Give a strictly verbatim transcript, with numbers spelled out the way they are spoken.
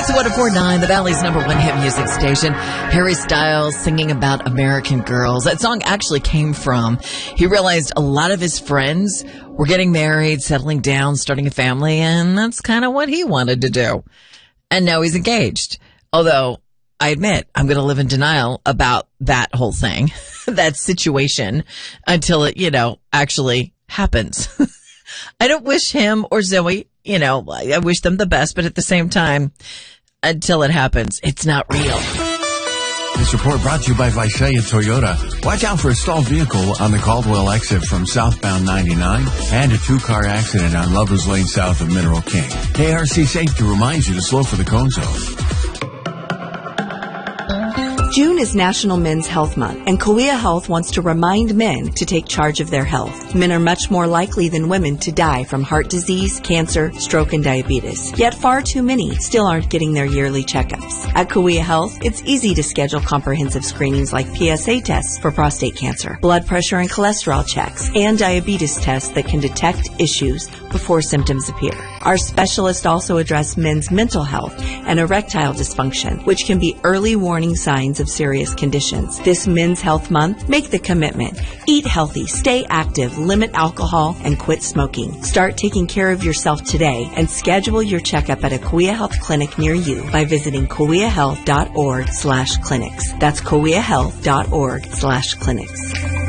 It's one oh four point nine, the Valley's number one hit music station. Harry Styles singing about American Girls. That song actually came from, he realized a lot of his friends were getting married, settling down, starting a family, and that's kind of what he wanted to do. And now he's engaged. Although, I admit, I'm going to live in denial about that whole thing, that situation, until it, you know, actually happens. I don't wish him or Zoe, you know, I wish them the best, but at the same time, until it happens, it's not real. This report brought to you by Visalia Toyota. Watch out for a stalled vehicle on the Caldwell exit from southbound ninety-nine and a two-car accident on Lovers Lane south of Mineral King. K R C Safety reminds you to slow for the cone zone. June is National Men's Health Month, and Kauai Health wants to remind men to take charge of their health. Men are much more likely than women to die from heart disease, cancer, stroke, and diabetes. Yet far too many still aren't getting their yearly checkups. At Kauai Health, it's easy to schedule comprehensive screenings like P S A tests for prostate cancer, blood pressure and cholesterol checks, and diabetes tests that can detect issues before symptoms appear. Our specialists also address men's mental health and erectile dysfunction, which can be early warning signs of serious conditions. This Men's Health Month, make the commitment. Eat healthy, stay active, limit alcohol, and quit smoking. Start taking care of yourself today and schedule your checkup at a Kauai Health clinic near you by visiting kauai health dot org slash clinics. That's kauai health dot org slash clinics.